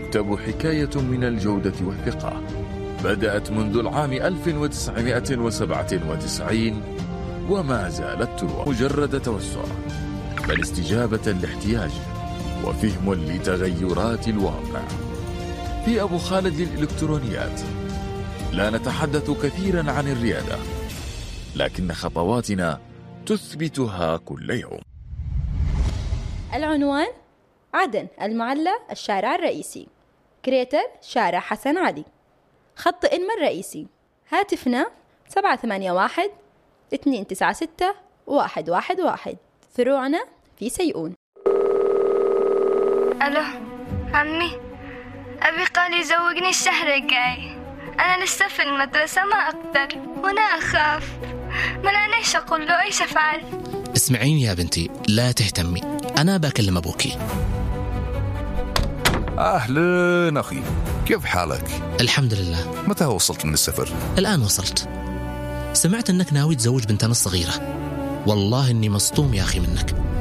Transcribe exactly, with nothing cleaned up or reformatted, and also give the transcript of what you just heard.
تكتب حكاية من الجودة والثقة بدأت منذ العام ألف وتسعمائة وسبعة وتسعين وما زالت تروى مجرد توسع، بل استجابة لاحتياج وفهم لتغيرات الواقع. في أبو خالد للإلكترونيات لا نتحدث كثيرا عن الريادة، لكن خطواتنا تثبتها كل يوم. العنوان: عدن المعلى الشارع الرئيسي. كريتر: شارع حسن علي. خط إنما الرئيسي. هاتفنا سبعة ثمانية واحد اثنين تسعة ستة واحد واحد واحد. فروعنا في سيئون. ألو عمي، أبي قال يزوجني الشهر الجاي. أنا لسه في المدرسة ما أقدر وأنا أخاف، ما أنا إيش أقول له، إيش أفعل؟ اسمعيني يا بنتي، لا تهتمي، أنا بكلم أبوكي. أهلا أخي، كيف حالك؟ الحمد لله. متى وصلت من السفر؟ الآن وصلت. سمعت أنك ناوي تزوج بنتنا الصغيرة، والله إني مصدوم يا أخي منك.